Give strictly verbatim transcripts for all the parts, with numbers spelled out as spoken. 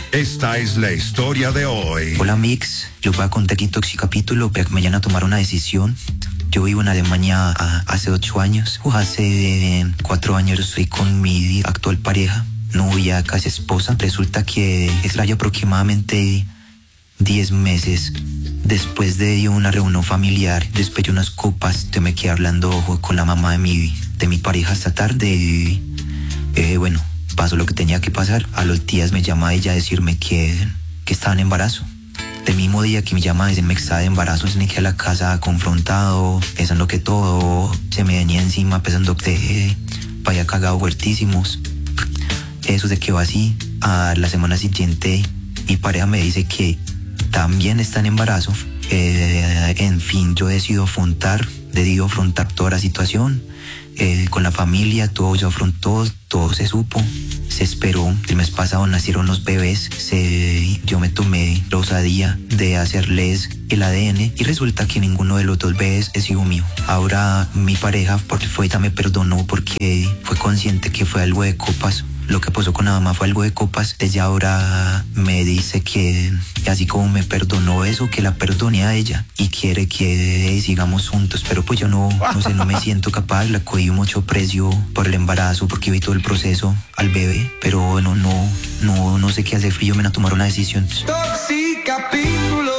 Esta es la historia de hoy. Hola Mix, yo voy a contar quinto capítulo para que me vayan a tomar una decisión. Yo vivo en Alemania a, hace ocho años. Hace cuatro años estoy con mi actual pareja, novia, casi esposa. Resulta que es aproximadamente diez meses después de una reunión familiar, después de unas copas, yo me quedé hablando con la mamá de mi, de mi pareja esta tarde y eh, bueno, pasó lo que tenía que pasar. A los días me llama ella a decirme que, que estaba en embarazo. El mismo día que me llama a decirme que estaba de embarazo, se me quedé a la casa confrontado, pensando que todo se me venía encima, pensando que había cagado fuertísimos. Eso se quedó así. A la semana siguiente mi pareja me dice que también está en embarazo. Eh, en fin, yo decido afrontar, decido afrontar toda la situación. Eh, con la familia, todo se afrontó, todo se supo, se esperó. El mes pasado nacieron los bebés, se, yo me tomé la osadía de hacerles el A D N y resulta que ninguno de los dos bebés es hijo mío. Ahora mi pareja por fuera me perdonó porque fue consciente que fue algo de copas. Lo que pasó con la mamá fue algo de copas. Ella ahora me dice que así como me perdonó eso, que la perdone a ella y quiere que sigamos juntos. Pero pues yo no, no sé, no me siento capaz. Le cogí mucho precio por el embarazo porque vi todo el proceso al bebé. Pero bueno, no, no, no sé qué hacer. Yo me voy a tomar una decisión. Toxicapítulo.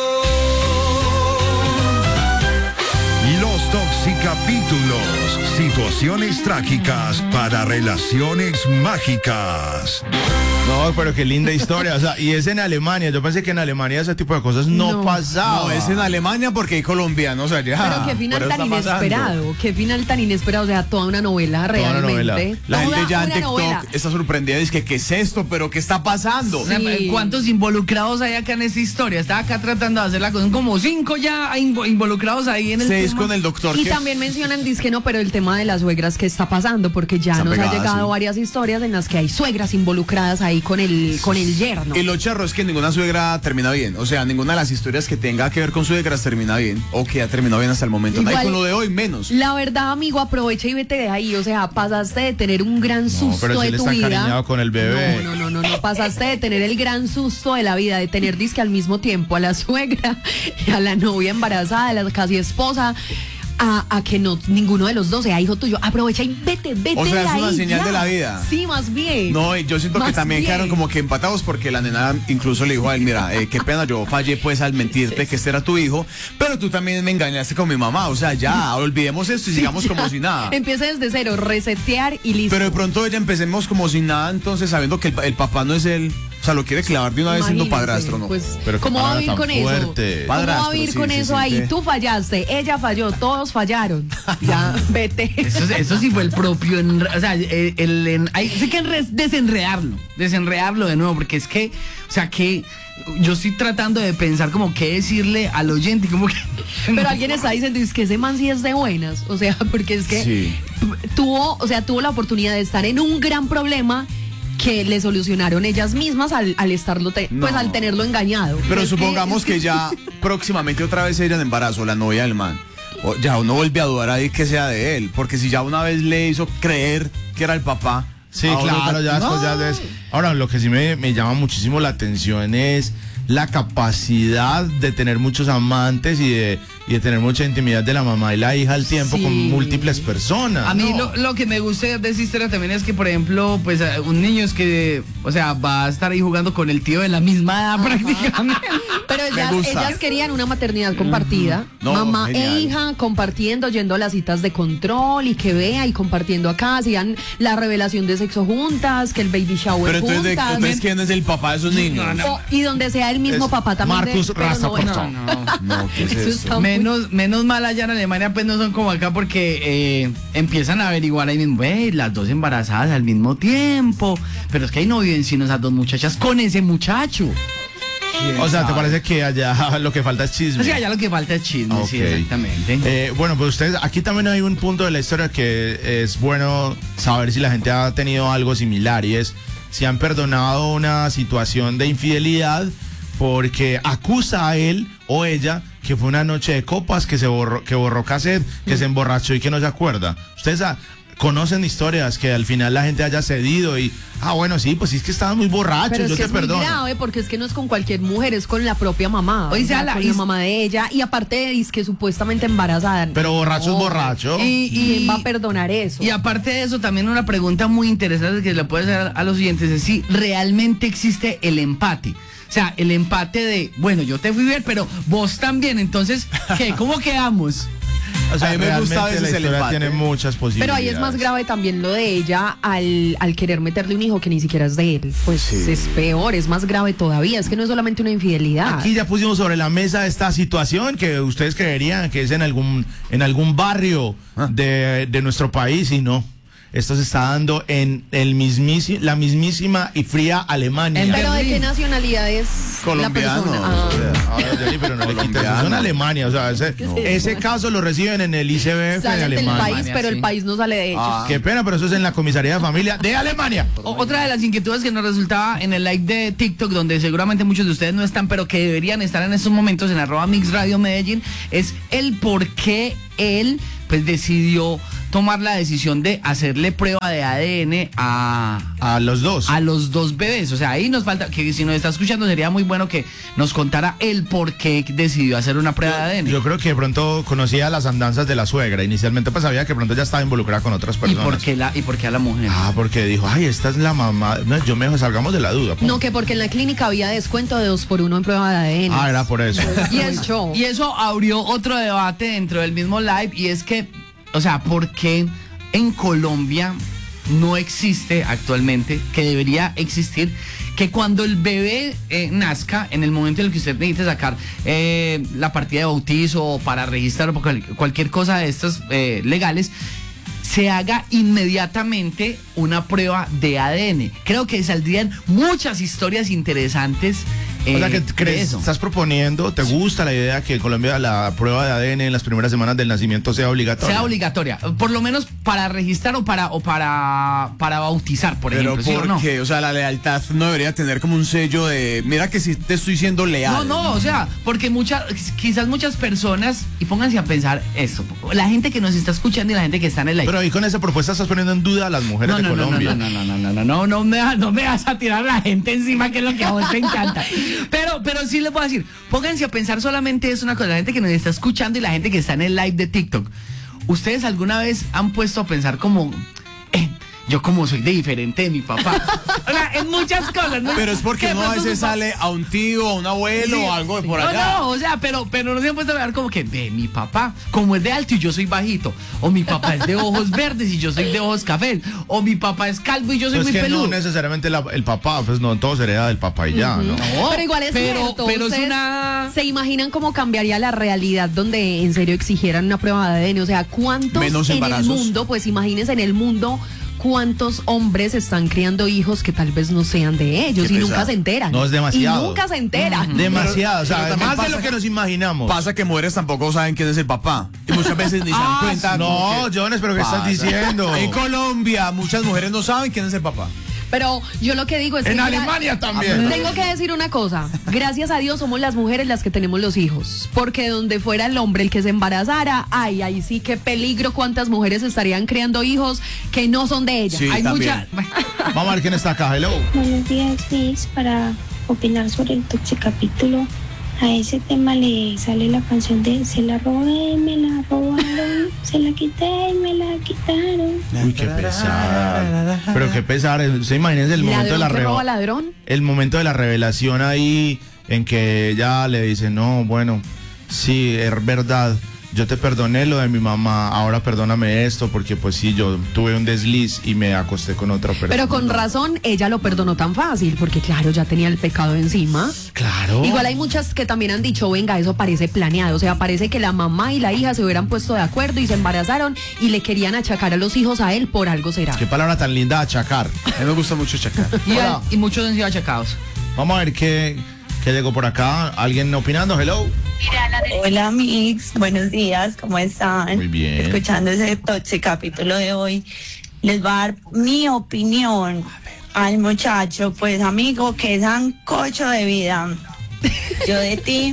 Los Toxicapítulos. Situaciones trágicas para relaciones mágicas. No, pero qué linda historia. O sea, y es en Alemania. Yo pensé que en Alemania ese tipo de cosas no, no pasaba. No, es en Alemania porque hay colombianos allá. Pero qué final tan inesperado. Pasando. Qué final tan inesperado. O sea, toda una novela toda realmente. Una novela. La toda gente ya en una TikTok novela. está sorprendida. Dice que, ¿qué es esto? ¿Pero qué está pasando? Sí. ¿Cuántos involucrados hay acá en esta historia? Estaba acá tratando de hacer la cosa. Como cinco ya involucrados ahí en el Seis tema. con el doctor. Y que... también mencionan, dizque no, pero el tema de las suegras, ¿qué está pasando? Porque ya está nos pegada, ha llegado sí. varias historias en las que hay suegras involucradas ahí con el, con el yerno. Y lo charro es que ninguna suegra termina bien. O sea, ninguna de las historias que tenga que ver con suegras termina bien. O que ha terminado bien hasta el momento. Igual, no hay con lo de hoy menos. La verdad, amigo, aprovecha y vete de ahí. O sea, pasaste de tener un gran susto no, pero de si tu él está vida. Encariñado con el bebé. No, no, no, no, no. Pasaste de tener el gran susto de la vida, de tener disque al mismo tiempo a la suegra, a la novia embarazada, a la casi esposa. A, a que no ninguno de los dos sea hijo tuyo. Aprovecha y vete, vete. O sea, de es una ahí, señal ya. de la vida. Sí, más bien. No, yo siento más que también bien. quedaron como que empatados porque la nena incluso le dijo a él, mira, eh, qué pena, yo fallé pues al mentirte que este era tu hijo, pero tú también me engañaste con mi mamá. O sea, ya, olvidemos esto y Sí, sigamos ya. como si nada. Empieza desde cero, resetear y listo. Pero de pronto ella empecemos como si nada, entonces sabiendo que el, el papá no es él. O sea, lo quiere clavar de una vez siendo padrastro, ¿no? Pues, pero ¿cómo va a vivir con fuerte. eso? Padrastro, ¿Cómo va a vivir sí, con sí, eso sí, ahí? sí. Tú fallaste, ella falló, todos fallaron. Ya, vete. Eso, eso sí fue el propio. En, o sea, el, el en, hay, hay que enre, desenredarlo. Desenredarlo de nuevo, porque es que, o sea, que. Yo estoy tratando de pensar como qué decirle al oyente, como que... Pero alguien está diciendo, es que ese man sí es de buenas, o sea, porque es que Sí. tuvo, o sea, tuvo la oportunidad de estar en un gran problema que le solucionaron ellas mismas al, al estarlo, te, No. pues al tenerlo engañado. Pero Es supongamos que ya próximamente otra vez ella en embarazo, la novia del man. O ya uno vuelve a dudar ahí que sea de él, porque si ya una vez le hizo creer que era el papá. Sí, ahora claro, ya después no. ya es. Ahora, lo que sí me, me llama muchísimo la atención es la capacidad de tener muchos amantes y de, y de tener mucha intimidad de la mamá y la hija al tiempo Sí. con múltiples personas. A mí ¿no? lo, lo que me gusta de esa historia también es que, por ejemplo, pues un niño es que, o sea, va a estar ahí jugando con el tío de la misma edad prácticamente. Pero ellas, gusta. ellas querían una maternidad compartida, No, mamá genial. e hija compartiendo, yendo a las citas de control y que vea y compartiendo acá, hacían la revelación de sexo juntas, que el baby shower Pero entonces, de, juntas. entonces, ¿quién es el papá de esos niños? No, no. O- y donde sea el mismo Es papá también. Marcus de, pero Raza no, Porto. no, No, No, ¿qué es Eso esto? está muy- Menos, menos mal allá en Alemania, pues no son como acá porque eh, empiezan a averiguar ahí mismo, "Ve, las dos embarazadas al mismo tiempo. Pero es que ahí no viven sino esas dos muchachas con ese muchacho. O sea, ¿te parece que allá lo que falta es chisme? O sea, ya lo que falta es chisme, sí, Ok. exactamente. Eh, bueno, pues ustedes, aquí también hay un punto de la historia que es bueno saber si la gente ha tenido algo similar y es si han perdonado una situación de infidelidad porque acusa a él o ella que fue una noche de copas, que se borró, que borró cassette, que se emborrachó y que no se acuerda. Ustedes, ah, conocen historias que al final la gente haya cedido y, ah, bueno, sí, pues sí es que estaban muy borrachos, Pero es yo que te es muy perdono. grave porque es que no es con cualquier mujer, es con la propia mamá. Oye, o sea, la- con y- la mamá de ella. Y aparte de que supuestamente embarazada. Pero borracho No, es borracho. Y, ¿Quién va a perdonar eso? Y aparte de eso, también una pregunta muy interesante que le puede hacer a los oyentes es si realmente existe el empate. O sea, el empate de, bueno, yo te fui bien, pero vos también. Entonces, ¿qué? ¿Cómo quedamos? O sea, A mí me realmente gusta a veces la el historia empate. tiene muchas Pero posibilidades. ahí es más grave también lo de ella al, al querer meterle un hijo que ni siquiera es de él. Pues Sí. es peor, es más grave todavía. Es que no es solamente una infidelidad. Aquí ya pusimos sobre la mesa esta situación que ustedes creerían que es en algún, en algún barrio Ah. de, de nuestro país y no. Esto se está dando en el mismísimo, la mismísima y fría Alemania. En Pero ¿de Berlín. qué nacionalidad es Colombiano, la persona? Ah. o sea. Ahora, Jenny, pero no le quites, Colombiano. eso es en Alemania, o sea, ese, No. ese caso lo reciben en el I C B F de Salen del Alemania. país, pero sí. el país no sale de ellos. Ah. Qué pena, pero eso es en la comisaría de familia de Alemania. O- Otra de las inquietudes que nos resultaba en el live de TikTok, donde seguramente muchos de ustedes no están, pero que deberían estar en estos momentos en arroba Mix Radio Medellín, es el por qué él pues decidió tomar la decisión de hacerle prueba de A D N a, A los dos. a los dos bebés. O sea, ahí nos falta, que si nos está escuchando sería muy bueno que nos contara el por qué decidió hacer una prueba de A D N. Yo creo que de pronto conocía las andanzas de la suegra. Inicialmente pues sabía que de pronto ya estaba involucrada con otras ¿Y personas. por qué la, y por qué a la mujer? Ah, porque dijo, ay, esta es la mamá. No, yo me salgamos de la duda. pum. No, que porque en la clínica había descuento de dos por uno en prueba de A D N. Ah, era por eso. Y, Y es- el show. y eso abrió otro debate dentro del mismo live y es que, o sea, ¿por qué en Colombia no existe actualmente, que debería existir, que cuando el bebé eh, nazca, en el momento en el que usted necesite sacar eh, la partida de bautizo o para registrar o cual- cualquier cosa de estas eh, legales, se haga inmediatamente una prueba de A D N? Creo que saldrían muchas historias interesantes. O sea, eh, que de crees, eso. estás proponiendo, ¿te gusta la idea que en Colombia la prueba de A D N en las primeras semanas del nacimiento sea obligatoria? Sea obligatoria, por lo menos para registrar o para o para para bautizar, por Pero ejemplo, ¿sí o ¿por no? qué? O sea, la lealtad no debería tener como un sello de, mira que sí te estoy siendo leal. No, no, o sea, porque muchas, quizás muchas personas, y pónganse a pensar esto, la gente que nos está escuchando y la gente que está en el live. Pero ahí con esa propuesta estás poniendo en duda a las mujeres No, de no, no, Colombia. no, no, no, no, no, no, no, me vas, no me vas a tirar a la gente encima, que es lo que a vos te encanta. Pero, pero sí les voy a decir, pónganse a pensar solamente es una cosa, la gente que nos está escuchando y la gente que está en el live de TikTok. ¿Ustedes alguna vez han puesto a pensar como, eh, yo como soy de diferente de mi papá? O sea, en muchas cosas, ¿no? Pero es porque Que uno a pronto veces su pa- sale a un tío, a un abuelo Sí, o algo de sí. por no, allá. No, o sea, pero, pero no se han puesto a ver como que de mi papá, como es de alto y yo soy bajito, o mi papá es de ojos verdes y yo soy de ojos cafés, o mi papá es calvo y yo soy Pues muy que peludo. no necesariamente la- el papá, pues no, todo se hereda del papá y ya, ¿no? No, Pero igual es pero, cierto, pero es ustedes una... ¿se imaginan cómo cambiaría la realidad donde en serio exigieran una prueba de A D N? O sea, ¿cuántos Menos en el embarazos. mundo, pues imagínense en el mundo, cuántos hombres están criando hijos que tal vez no sean de ellos Qué y pesado. nunca se enteran? No, es demasiado. Y nunca se enteran. Demasiado, o sea, pero también más de pasa lo que que- nos imaginamos. Pasa que mujeres tampoco saben quién es el papá. Y muchas veces ni se dan Ah, cuenta. como No, que Jones, pero ¿qué estás pasa. diciendo? En Colombia, muchas mujeres no saben quién es el papá. Pero yo lo que digo es En que... Alemania también. Tengo que decir una cosa. Gracias a Dios somos las mujeres las que tenemos los hijos. Porque donde fuera el hombre el que se embarazara, ay, ahí sí, qué peligro. Cuántas mujeres estarían criando hijos que no son de ella. Sí, Hay también. mucha... Vamos a ver quién está acá, hello. Buenos días, Miss, para opinar sobre el Toxicapítulo. A ese tema le sale la canción de se la robé, me la robaron, se la quité y me la quitaron. Uy, qué pesar. Pero qué pesar. Se imagínense el momento de Ladrón la que reva- roba ladrón. el momento de la revelación ahí en que ella le dice, no, bueno, sí, es verdad, yo te perdoné lo de mi mamá, ahora perdóname esto, porque pues sí, yo tuve un desliz y me acosté con otra persona. Pero con razón ella lo perdonó tan fácil, porque claro, ya tenía el pecado encima. Claro. Igual hay muchas que también han dicho, venga, eso parece planeado, o sea, parece que la mamá y la hija se hubieran puesto de acuerdo y se embarazaron y le querían achacar a los hijos a él, por algo será. Qué palabra tan linda, achacar. A mí me gusta mucho Chacar. Y, Hola. y muchos han sido achacados. Vamos a ver qué, qué llegó por acá. ¿Alguien opinando? Hello. Hola Mix, buenos días, ¿cómo están? Muy bien. Escuchando ese toche capítulo de hoy, les voy a dar mi opinión al muchacho, pues amigo, que es sancocho de vida. Yo de ti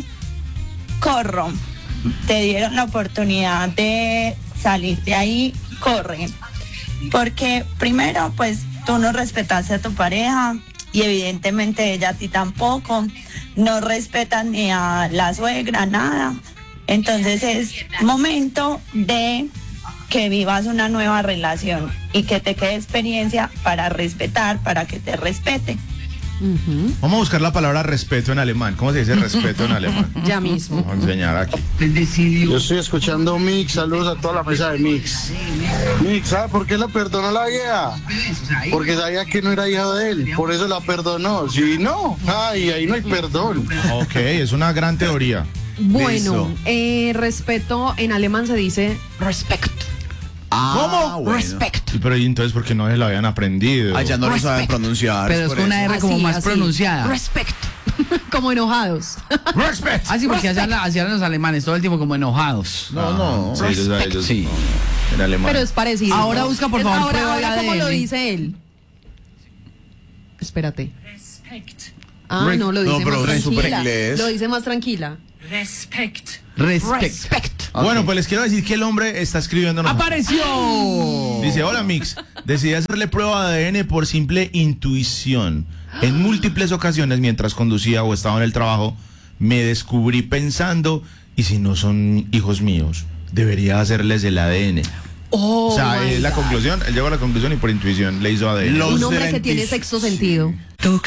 corro. Te dieron la oportunidad de salir de ahí, corre. Porque primero, pues tú no respetaste a tu pareja y evidentemente ella a ti tampoco. No respetan ni a la suegra, nada. Entonces es momento de que vivas una nueva relación y que te quede experiencia para respetar, para que te respete. Ujú. Vamos a buscar la palabra respeto en alemán. ¿Cómo se dice respeto en alemán? Ya mismo. Vamos a enseñar aquí. Yo estoy escuchando Mix, saludos a toda la mesa de Mix. Mix, ¿sabe por qué la perdonó la vieja? Porque sabía que no era hija de él, por eso la perdonó. Si no, ay, ahí no hay perdón. Ok, es una gran teoría. Bueno, Listo. eh, respeto en alemán se dice respect. Ah, ¿Cómo? bueno. Respect. Sí, pero ¿y entonces por qué no se lo habían aprendido? Ah, ya no lo saben Respect. pronunciar. Pero es por con una eso. R como Así, más así. pronunciada. Respect. Como enojados. Respect. Ah, sí, porque hacían, hacían los alemanes todo el tiempo como enojados. No, no. Sí, ellos, ellos- Sí. en alemán. Pero es parecido. Ahora busca, por Es- favor, Ahora, prueba ahora de ¿cómo lo A D N? dice él? Espérate. Ah, Re- no, lo dice no, pero más es súper tranquila. inglés. Lo dice más tranquila. Respect. Respect. Bueno, pues les quiero decir que el hombre está escribiendo. ¡Apareció! Dice, hola Mix, decidí hacerle prueba de A D N por simple intuición. En múltiples ocasiones mientras conducía o estaba en el trabajo, me descubrí pensando, ¿y si no son hijos míos? Debería hacerles el A D N. Oh, o sea, my es la God. conclusión, él llegó a la conclusión y por intuición le hizo A D N. Los Un hombre que dentistas. tiene sexto sentido.